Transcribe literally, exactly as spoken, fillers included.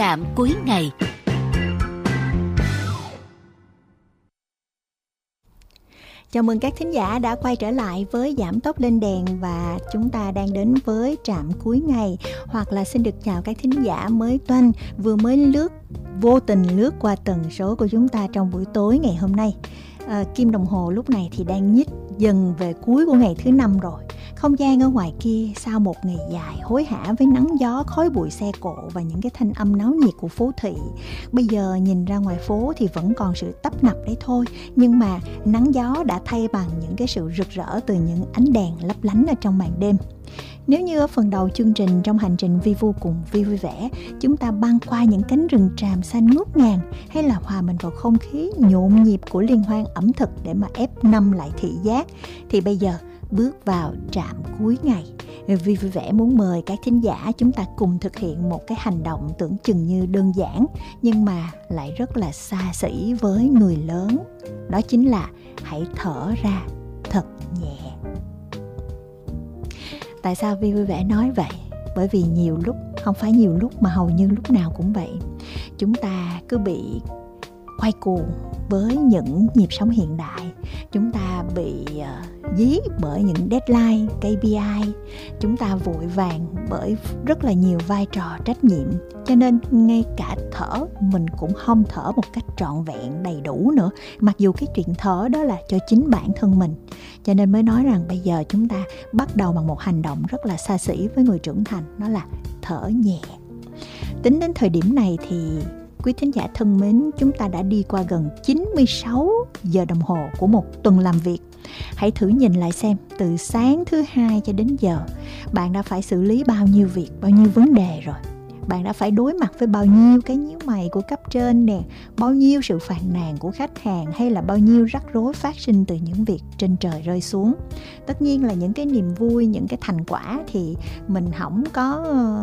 Trạm cuối ngày. Chào mừng các thính giả đã quay trở lại với Giảm Tốc Lên Đèn, và chúng ta đang đến với trạm cuối ngày. Hoặc là xin được chào các thính giả mới toanh vừa mới lướt vô tình lướt qua tần số của chúng ta trong buổi tối ngày hôm nay. À, kim đồng hồ lúc này thì đang nhích dần về cuối của ngày thứ năm rồi. Không gian ở ngoài kia sau một ngày dài hối hả với nắng gió, khói bụi xe cộ và những cái thanh âm náo nhiệt của phố thị, bây giờ nhìn ra ngoài phố thì vẫn còn sự tấp nập đấy thôi. Nhưng mà nắng gió đã thay bằng những cái sự rực rỡ từ những ánh đèn lấp lánh ở trong màn đêm. Nếu như ở phần đầu chương trình, trong hành trình vi vu cùng Vi vui vẻ, chúng ta băng qua những cánh rừng tràm xanh ngút ngàn, hay là hòa mình vào không khí nhộn nhịp của liên hoan ẩm thực để mà ép năm lại thị giác, thì bây giờ bước vào trạm cuối ngày, Vi vui vẻ muốn mời các thính giả chúng ta cùng thực hiện một cái hành động tưởng chừng như đơn giản nhưng mà lại rất là xa xỉ với người lớn. Đó chính là hãy thở ra thật nhẹ. Tại sao Vi vui vẻ nói vậy? Bởi vì nhiều lúc, không phải nhiều lúc mà hầu như lúc nào cũng vậy, chúng ta cứ bị quay cuồng với những nhịp sống hiện đại. Chúng ta bị uh, dí bởi những deadline, ca pê i. Chúng ta vội vàng bởi rất là nhiều vai trò trách nhiệm. Cho nên ngay cả thở mình cũng không thở một cách trọn vẹn đầy đủ nữa. Mặc dù cái chuyện thở đó là cho chính bản thân mình. Cho nên mới nói rằng bây giờ chúng ta bắt đầu bằng một hành động rất là xa xỉ với người trưởng thành. Đó là thở nhẹ. Tính đến thời điểm này thì quý thính giả thân mến, chúng ta đã đi qua gần chín mươi sáu giờ đồng hồ của một tuần làm việc. Hãy thử nhìn lại xem, từ sáng thứ hai cho đến giờ, bạn đã phải xử lý bao nhiêu việc, bao nhiêu vấn đề rồi. Bạn đã phải đối mặt với bao nhiêu cái nhíu mày của cấp trên nè, bao nhiêu sự phàn nàn của khách hàng, hay là bao nhiêu rắc rối phát sinh từ những việc trên trời rơi xuống. Tất nhiên là những cái niềm vui, những cái thành quả thì mình không có